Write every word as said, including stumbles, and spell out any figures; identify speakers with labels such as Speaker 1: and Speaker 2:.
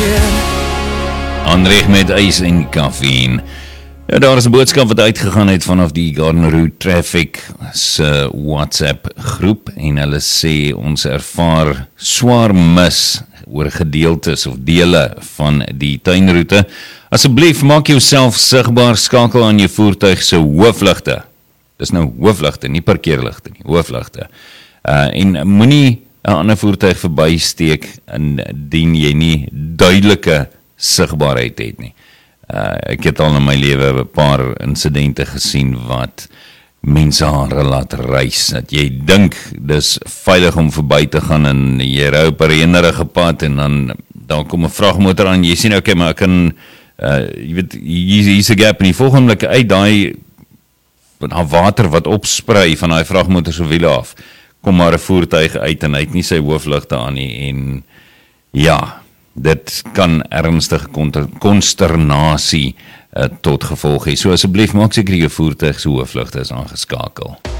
Speaker 1: Aanreg met ys en kaffie. Ja, daar is 'n boodskap wat uitgegaan het vanaf die Garden Route Traffic se WhatsApp groep en hulle sê ons ervaar swaar mis oor gedeeltes of dele van die tuinroete. Asseblief maak jouself sigbaar, skakel aan jou voertuig se hoofligte. Dis nou hoofligte, nie parkeerligte nie, hoofligte. Uh, en moenie 'n ander voertuig verbysteek indien jy nie duidelike sigbaarheid het nie. Uh, ek het al in my lewe 'n paar insidente gesien wat mense hare laat reis, dat jy dink dis veilig om verby te gaan en jy ry op 'n reënerige pad en dan, dan kom 'n vragmotor aan, jy sien, oké, okay, maar ek kan, uh, jy weet, hier, hier is 'n gap en die volgende uit daai water wat opsprei van daai vragmotor se wiele af, kom maar 'n voertuig uit en hy het nie sy hoofligte aan nie en ja, dit kan ernstige konsternasie uh, tot gevolg hê. So asseblief maak seker jou voertuig se hoofligte is aangeskakel.